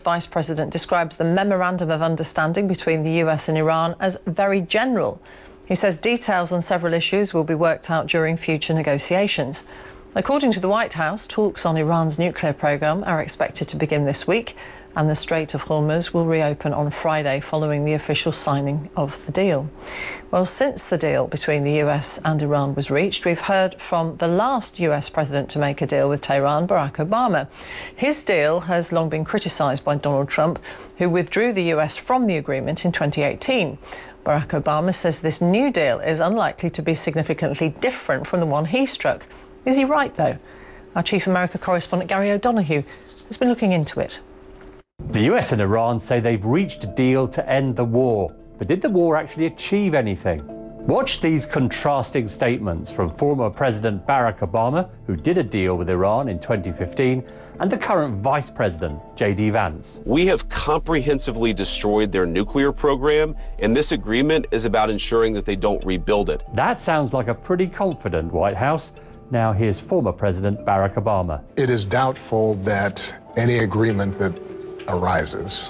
Vice President describes the Memorandum of Understanding between the US and Iran as very general. He says details on several issues will be worked out during future negotiations. According to the White House, talks on Iran's nuclear programme are expected to begin this week, and the Strait of Hormuz will reopen on Friday following the official signing of the deal. Well, since the deal between the US and Iran was reached, we've heard from the last US president to make a deal with Tehran, Barack Obama. His deal has long been criticised by Donald Trump, who withdrew the US from the agreement in 2018. Barack Obama says this new deal is unlikely to be significantly different from the one he struck. Is he right, though? Our Chief America correspondent Gary O'Donoghue has been looking into it. The US and Iran say they've reached a deal to end the war. But did the war actually achieve anything? Watch these contrasting statements from former President Barack Obama, who did a deal with Iran in 2015, and the current Vice President, J.D. Vance. We have comprehensively destroyed their nuclear program, and this agreement is about ensuring that they don't rebuild it. That sounds like a pretty confident White House. Now here's former President Barack Obama. It is doubtful that any agreement that arises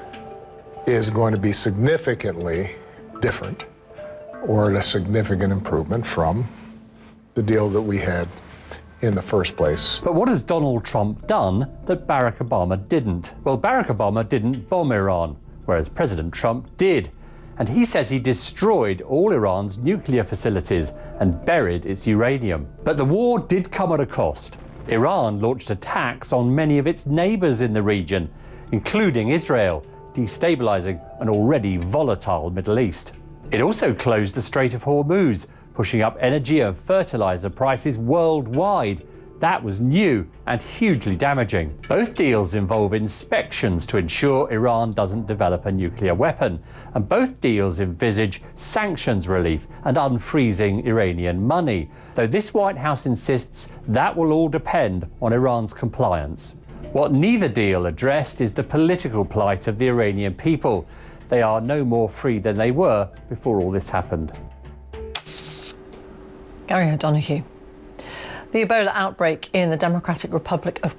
is going to be significantly different or a significant improvement from the deal that we had in the first place. But what has Donald Trump done that Barack Obama didn't? Well, Barack Obama didn't bomb Iran, whereas President Trump did. And he says he destroyed all Iran's nuclear facilities and buried its uranium. But the war did come at a cost. Iran launched attacks on many of its neighbours in the region, including Israel, destabilising an already volatile Middle East. It also closed the Strait of Hormuz, pushing up energy and fertiliser prices worldwide. That was new and hugely damaging. Both deals involve inspections to ensure Iran doesn't develop a nuclear weapon, and both deals envisage sanctions relief and unfreezing Iranian money, though this White House insists that will all depend on Iran's compliance. What neither deal addressed is the political plight of the Iranian people. They are no more free than they were before all this happened. Gary O'Donoghue. The Ebola outbreak in the Democratic Republic of